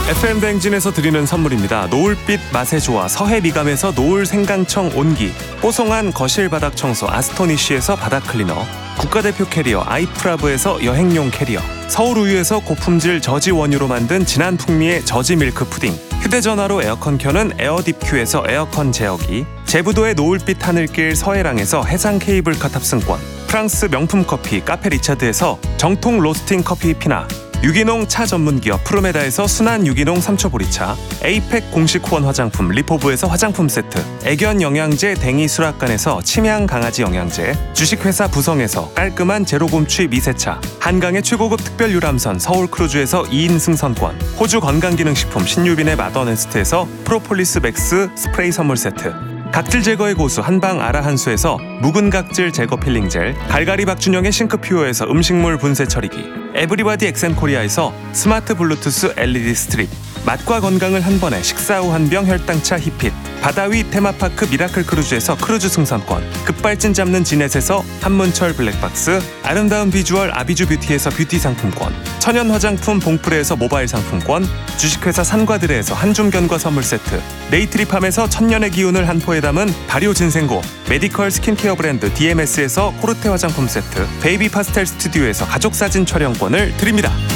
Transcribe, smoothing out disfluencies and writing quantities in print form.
FM 대행진에서 드리는 선물입니다. 노을빛 맛의 조화 서해미감에서 노을 생강청 온기, 뽀송한 거실 바닥 청소 아스토니쉬에서 바닥 클리너, 국가대표 캐리어 아이프라브에서 여행용 캐리어, 서울우유에서 고품질 저지 원유로 만든 진한 풍미의 저지 밀크 푸딩, 휴대전화로 에어컨 켜는 에어딥큐에서 에어컨 제어기, 제부도의 노을빛 하늘길 서해랑에서 해상 케이블카 탑승권, 프랑스 명품 커피 카페 리차드에서 정통 로스팅 커피 피나, 유기농 차 전문기업 프로메다에서 순한 유기농 삼초보리차, 에이펙 공식 후원 화장품 리포브에서 화장품 세트, 애견 영양제 댕이 수락관에서 침향 강아지 영양제, 주식회사 부성에서 깔끔한 제로곰취 미세차, 한강의 최고급 특별 유람선 서울크루즈에서 2인 승선권, 호주 건강기능식품 신유빈의 마더네스트에서 프로폴리스 맥스 스프레이 선물 세트, 각질 제거의 고수 한방 아라한수에서 묵은 각질 제거 필링 젤, 갈갈이 박준영의 싱크퓨어에서 음식물 분쇄 처리기, 에브리바디 엑센코리아에서 스마트 블루투스 LED 스트립, 맛과 건강을 한 번에 식사 후 한 병 혈당차 히핏, 바다위 테마파크 미라클 크루즈에서 크루즈 승선권, 급발진 잡는 지넷에서 한문철 블랙박스, 아름다운 비주얼 아비주 뷰티에서 뷰티 상품권, 천연 화장품 봉프레에서 모바일 상품권, 주식회사 산과드레에서 한줌견과 선물 세트, 네이트리팜에서 천년의 기운을 한 포에 담은 발효 진생고, 메디컬 스킨케어 브랜드 DMS에서 코르테 화장품 세트, 베이비 파스텔 스튜디오에서 가족사진 촬영권을 드립니다.